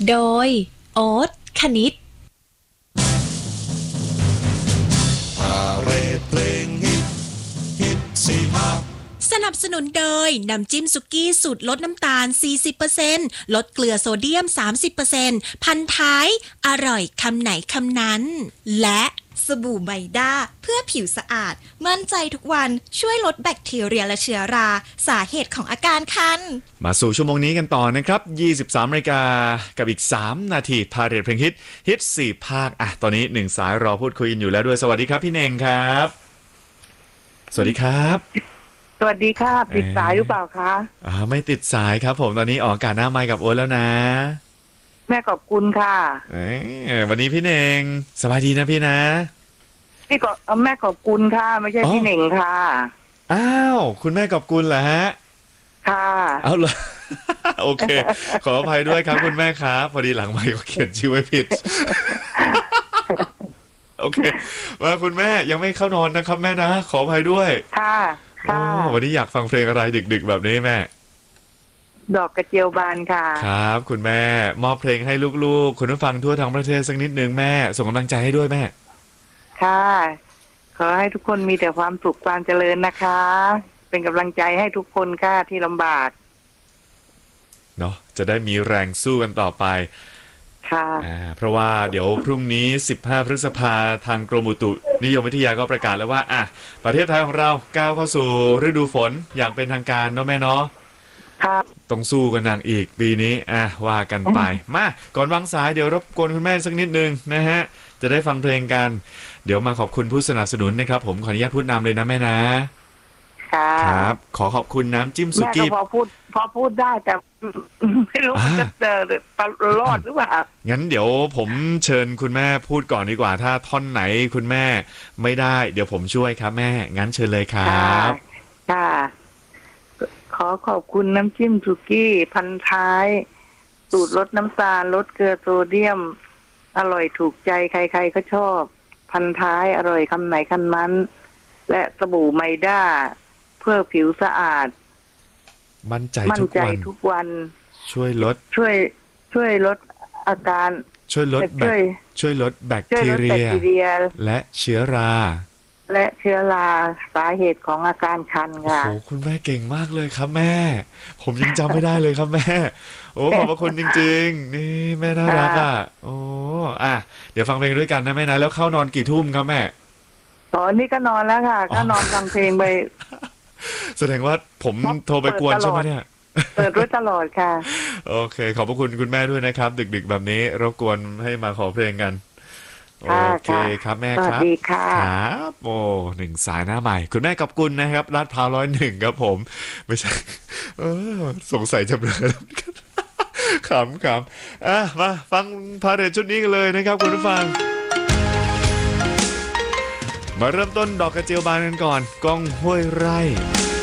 โดยโอ๊ตคณิตสนับสนุนโดยน้ำจิ้มสุกี้สูตรลดน้ำตาล 40% ลดเกลือโซเดียม 30% พันท้ายอร่อยคำไหนคำนั้นและสบู่ไบด้าเพื่อผิวสะอาดมั่นใจทุกวันช่วยลดแบคทีเรียและเชื้อราสาเหตุของอาการคันมาสู่ชั่วโมงนี้กันต่อนะครับ 23 นาฬิกากับอีก3นาทีพาเรทเพลงฮิต4ภาคตอนนี้1สายรอพูดคุยกันอยู่แล้วด้วยสวัสดีครับพี่เน่งครับสวัสดีครับสวัสดีค่ะติดสายหรือเปล่าคะไม่ติดสายครับผมตอนนี้ออกอากาศหน้าไมค์กับโอ๊ตแล้วนะแม่ขอบคุณค่ะวันนี้พี่เน่งสบายดีนะพี่นะพี่ก็แม่ขอบคุณค่ะไม่ใช่พี่เน่งค่ะอ้าวคุณแม่ขอบคุณเหรอฮะค่ะเอาเหรอ โอเคขออภัยด้วยครับคุณแม่ครับพอดีหลังไมค์ก็เขียนชื่อไว้ผิด โอเคว่าคุณแม่ยังไม่เข้านอนนะครับแม่นะขออภัยด้วยค่ะวันนี้อยากฟังเพลงอะไรดึกๆแบบนี้แม่ดอกกระเจียวบานค่ะครับคุณแม่มอบเพลงให้ลูกๆคุณผู้ฟังทั่วทั้งประเทศสักนิดนึงแม่ส่งกำลังใจให้ด้วยแม่ค่ะขอให้ทุกคนมีแต่ความสุขความเจริญนะคะเป็นกำลังใจให้ทุกคนค่ะที่ลำบากเนาะจะได้มีแรงสู้กันต่อไปค่ะเพราะว่าเดี๋ยวพรุ่งนี้15 พฤษภาทางกรมอุตุนิยมวิทยาก็ประกาศแล้วว่าประเทศไทยของเราก้าวเข้าสู่ฤดูฝนอย่างเป็นทางการเนาะแม่เนาะครับต้องสู้กันหนักอีกปีนี้ว่ากันไปมาก่อนวางสายเดี๋ยวรบกวนคุณแม่สักนิดนึงนะฮะจะได้ฟังเพลงกันเดี๋ยวมาขอบคุณผู้สนับสนุนนะครับผมขออนุญาตพูดนำเลยนะแม่นะครับขอขอบคุณน้ำจิ้มสุกี้แม่ก็พอพูดได้แต่ไม่รู้จะรอดหรือเปล่างั้นเดี๋ยวผมเชิญคุณแม่พูดก่อนดีกว่าถ้าท่อนไหนคุณแม่ไม่ได้เดี๋ยวผมช่วยครับแม่งั้นเชิญเลยครับค่ะขอขอบคุณน้ำจิ้มสุกี้พันท้ายสูตรลดน้ำตาลลดเกลือโซเดียมอร่อยถูกใจใครๆก็ชอบพันท้ายอร่อยคำไหนคำนั้นและสบู่ไมด้าเพื่อผิวสะอาดมั่นใจทุกวันช่วยลดอาการช่วยลดแบคทีเรียและเชื้อราสาเหตุของอาการคันค่ะโอ้คุณแม่เก่งมากเลยครับแม่ผมยังจำไม่ได้เลยครับแม่โอ้ขอบพระคุณจริงๆนี่แม่น่ารักโอ้เดี๋ยวฟังเพลงด้วยกันนะแม่นะแล้วเข้านอนกี่ทุ่มครับแม่นี่ก็นอนแล้วค่ะก็นอนฟังเพลงไปแสดงว่าผมโทรไปกวนใช่ไหมเนี่ยเปิดด้วยตลอดค่ะโอเคขอบพระคุณคุณแม่ด้วยนะครับดึกๆแบบนี้รบกวนให้มาขอเพลงกันโอเคครับแม่ครับสวัสดีค่ะครับโอ้1 สายหน้าใหม่คุณแม่ขอบคุณนะครับลาดพร้าว101ครับผมไม่ใช่สงสัยจะเบลอขำมาฟังพาเรทชุดนี้กันเลยนะครับคุณผู้ฟังมาเริ่มต้นดอกกระเจียวบานกันก่อนก้องห้วยไร่